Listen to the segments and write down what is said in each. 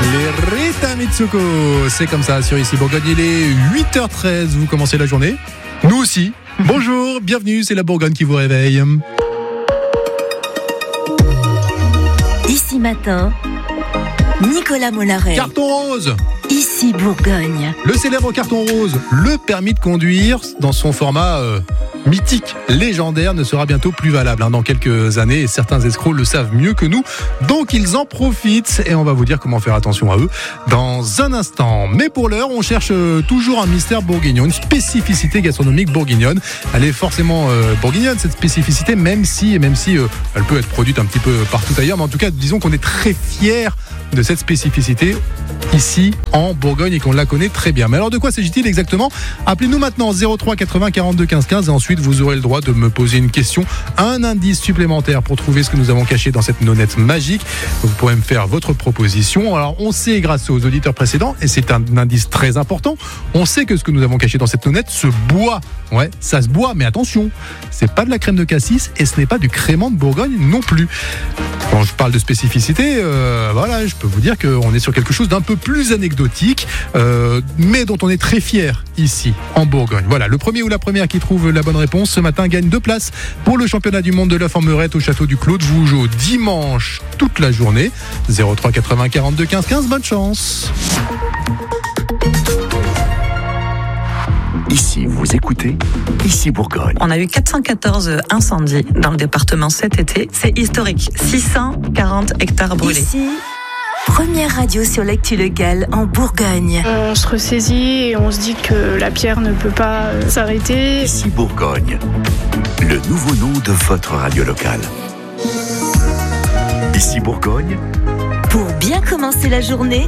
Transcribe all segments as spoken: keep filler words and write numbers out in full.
Les Rita Mitsuko, c'est comme ça sur Ici Bourgogne, il est huit heures treize, vous commencez la journée. Nous aussi. Bonjour, bienvenue, c'est la Bourgogne qui vous réveille. Ici Matin, Nicolas Mollaret. Carton rose. Ici Bourgogne. Le célèbre carton rose, le permis de conduire dans son format euh, mythique, légendaire, ne sera bientôt plus valable hein, dans quelques années et certains escrocs le savent mieux que nous, donc ils en profitent et on va vous dire comment faire attention à eux dans un instant. Mais pour l'heure, on cherche euh, toujours un mystère bourguignon, une spécificité gastronomique bourguignonne. Elle est forcément euh, bourguignonne cette spécificité, même si, même si euh, elle peut être produite un petit peu partout ailleurs, mais en tout cas, disons qu'on est très fiers de cette spécificité ici en Bourgogne et qu'on la connaît très bien. Mais alors de quoi s'agit-il exactement ? Appelez-nous maintenant zéro trois quatre-vingts quarante-deux quinze quinze et ensuite vous aurez le droit de me poser une question, un indice supplémentaire pour trouver ce que nous avons caché dans cette nonnette magique. Vous pourrez me faire votre proposition. Alors on sait grâce aux auditeurs précédents, et c'est un indice très important, on sait que ce que nous avons caché dans cette nonnette se boit. Ouais, ça se boit, mais attention, c'est pas de la crème de cassis et ce n'est pas du crément de Bourgogne non plus. Quand je parle de spécificité, euh, voilà, je peux vous dire qu'on est sur quelque chose d'un peu plus anecdotique, euh, mais dont on est très fier ici en Bourgogne. Voilà, le premier ou la première qui trouve la bonne réponse ce matin gagne deux places pour le championnat du monde de l'œuf en meurette au château du Clos de Vougeot dimanche toute la journée. zéro trois quatre-vingts quarante-deux quinze quinze, bonne chance. Ici, vous écoutez Ici Bourgogne. On a eu quatre cent quatorze incendies dans le département cet été. C'est historique. six cent quarante hectares brûlés. Ici, première radio sur l'actu locale en Bourgogne. On se ressaisit et on se dit que la pierre ne peut pas euh, s'arrêter. Ici Bourgogne, le nouveau nom de votre radio locale. Ici Bourgogne, Pour bien commencer la journée,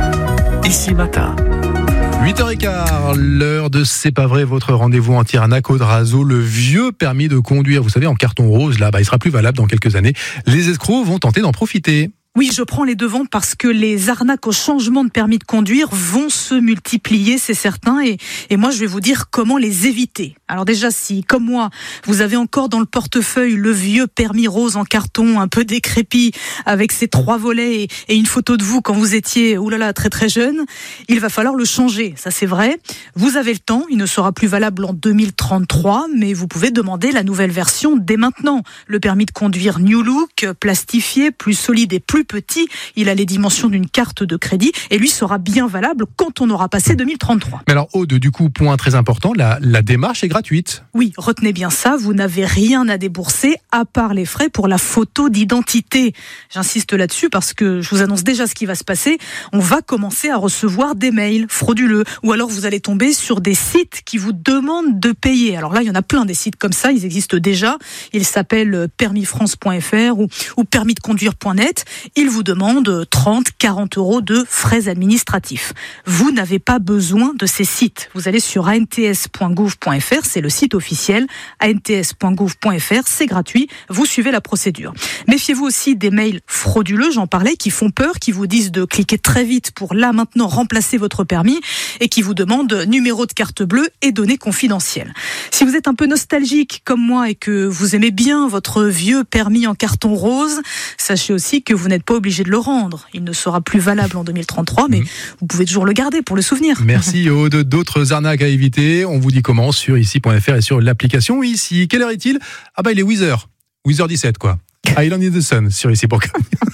Ici Matin. huit heures quinze, l'heure de C'est pas vrai, votre rendez-vous en Tiranac, Audrazo, le vieux permis de conduire, vous savez, en carton rose, là, bah, il sera plus valable dans quelques années. Les escrocs vont tenter d'en profiter. Oui, je prends les devants parce que les arnaques au changement de permis de conduire vont se multiplier, c'est certain. Et, et moi, je vais vous dire comment les éviter. Alors déjà, si, comme moi, vous avez encore dans le portefeuille le vieux permis rose en carton, un peu décrépit, avec ses trois volets et, et une photo de vous quand vous étiez, oulala, très très jeune, il va falloir le changer. Ça, c'est vrai. Vous avez le temps. Il ne sera plus valable en deux mille trente-trois, mais vous pouvez demander la nouvelle version dès maintenant. Le permis de conduire New Look, plastifié, plus solide et plus petit, il a les dimensions d'une carte de crédit et lui sera bien valable quand on aura passé deux mille trente-trois. Mais alors, Aude, du coup, point très important, la, la démarche est gratuite. Oui, retenez bien ça, vous n'avez rien à débourser à part les frais pour la photo d'identité. J'insiste là-dessus parce que je vous annonce déjà ce qui va se passer. On va commencer à recevoir des mails frauduleux ou alors vous allez tomber sur des sites qui vous demandent de payer. Alors là, il y en a plein des sites comme ça, ils existent déjà. Ils s'appellent permis france point f r ou, ou permis de conduire point net. Ils vous demandent trente, quarante euros de frais administratifs. Vous n'avez pas besoin de ces sites. Vous allez sur a n t s point gouv point f r, c'est le site officiel. a n t s point gouv point f r, c'est gratuit. Vous suivez la procédure. Méfiez-vous aussi des mails frauduleux, j'en parlais, qui font peur, qui vous disent de cliquer très vite pour là maintenant remplacer votre permis et qui vous demandent numéro de carte bleue et données confidentielles. Si vous êtes un peu nostalgique comme moi et que vous aimez bien votre vieux permis en carton rose, sachez aussi que vous n'êtes pas obligé de le rendre. Il ne sera plus valable en deux mille trente-trois, mais mmh. vous pouvez toujours le garder pour le souvenir. Merci Aude. D'autres arnaques à éviter, on vous dit comment sur ici point f r et sur l'application Ici. Quelle heure est-il ? Ah bah il est huit heures. huit heures dix-sept quoi. Island in the Sun sur Ici Bourgogne.